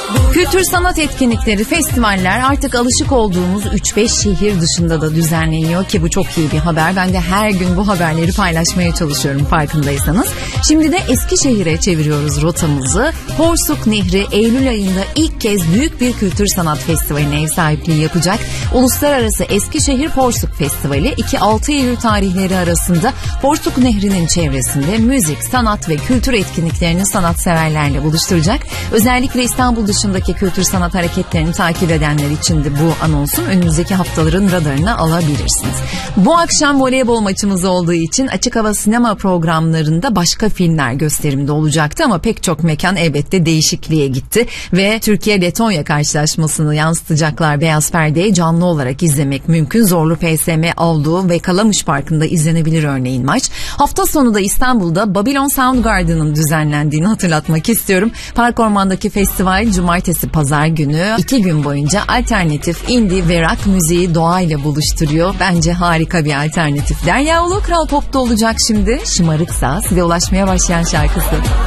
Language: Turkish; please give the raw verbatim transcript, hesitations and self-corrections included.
Kültür sanat etkinlikleri, festivaller artık alışık olduğumuz üç beş şehir dışında da düzenleniyor ki bu çok iyi bir haber. Ben de her gün bu haberleri paylaşmaya çalışıyorum farkındaysanız. Şimdi de Eskişehir'e çeviriyoruz rotamızı. Porsuk Nehri Eylül ayında ilk kez büyük bir kültür sanat festivaline ev sahipliği yapacak. Uluslararası Eskişehir Porsuk Festivali iki altı Eylül tarihleri arasında Porsuk Nehri'nin çevresinde müzik, sanat ve kültür etkinliklerini sanatseverlerle buluşturacak. Özellikle İstanbul dışındaki kültür sanat hareketlerini takip edenler için de bu anonsun önümüzdeki haftaların radarına alabilirsiniz. Bu akşam voleybol maçımız olduğu için açık hava sinema programlarında başka filmler gösterimde olacaktı ama pek çok mekan elbette değişikliğe gitti ve Türkiye-Letonya karşılaşmasını yansıtacaklar beyaz perdeyi canlı olarak izlemek mümkün. Zorlu P S M Avluğu ve Kalamış Parkı'nda izlenebilir örneğin maç. Hafta sonu da İstanbul'da Babylon Soundgarden'ın düzenlendiğini hatırlatmak istiyorum. Park Orman'daki festival cumartesi pazar günü iki gün boyunca alternatif, indie ve rock müziği doğayla buluşturuyor. Bence harika bir alternatif. Derya Ulu Kral Pop'ta olacak şimdi. Şımarıksa size ulaşmaya başlayan şarkısı.